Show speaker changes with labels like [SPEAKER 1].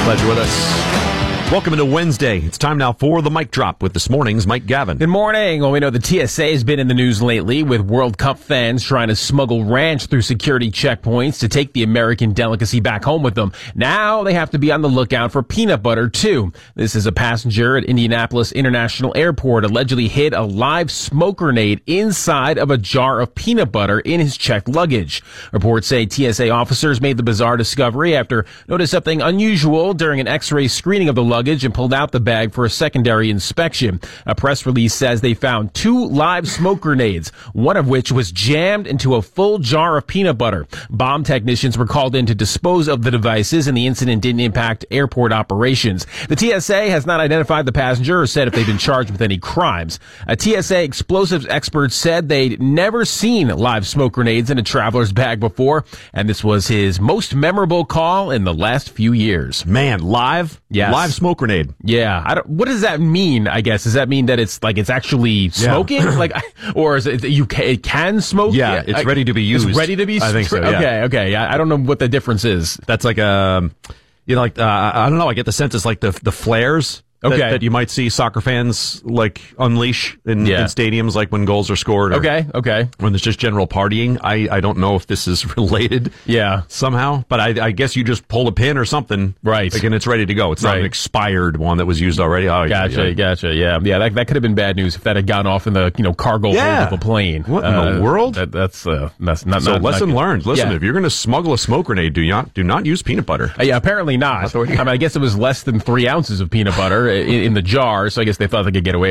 [SPEAKER 1] Glad you're with us. Welcome into Wednesday. It's time now for the Mic Drop with this morning's Mike Gavin.
[SPEAKER 2] Good morning. Well, we know the TSA has been in the news lately with World Cup fans trying to smuggle ranch through security checkpoints to take the American delicacy back home with them. Now they have to be on the lookout for peanut butter, too. This is a passenger at Indianapolis International Airport allegedly hid a live smoke grenade inside of a jar of peanut butter in his checked luggage. Reports say TSA officers made the bizarre discovery after noticed something unusual during an X-ray screening of the luggage and pulled out the bag for a secondary inspection. A press release says they found 2 live smoke grenades, one of which was jammed into a full jar of peanut butter. Bomb technicians were called in to dispose of the devices, and the incident didn't impact airport operations. The TSA has not identified the passenger or said if they've been charged with any crimes. A TSA explosives expert said they'd never seen live smoke grenades in a traveler's bag before, and this was his most memorable call in the last few years.
[SPEAKER 1] Man, live?
[SPEAKER 2] Yes.
[SPEAKER 1] Live smoke grenade.
[SPEAKER 2] Yeah. What does that mean, I guess? Does that mean that it's actually smoking? Or is it it can smoke?
[SPEAKER 1] Yeah, it's ready to be used.
[SPEAKER 2] It's ready to be
[SPEAKER 1] I think so, yeah.
[SPEAKER 2] Okay. I don't know what the difference is.
[SPEAKER 1] That's like I don't know, I get the sense it's like the flares. That you might see soccer fans unleash in stadiums, like when goals are scored. Or
[SPEAKER 2] Okay.
[SPEAKER 1] When there's just general partying. I don't know if this is related.
[SPEAKER 2] Yeah.
[SPEAKER 1] Somehow, but I guess you just pull a pin or something.
[SPEAKER 2] Right.
[SPEAKER 1] And it's ready to go. It's not an expired one that was used already. Oh,
[SPEAKER 2] Gotcha. Yeah. That could have been bad news if that had gone off in the cargo hold of a plane.
[SPEAKER 1] What in the world?
[SPEAKER 2] That's not.
[SPEAKER 1] So lesson learned. Listen, if you're going to smuggle a smoke grenade, do not use peanut butter.
[SPEAKER 2] Apparently not. I guess it was less than 3 ounces of peanut butter in the jar, so I guess they thought they could get away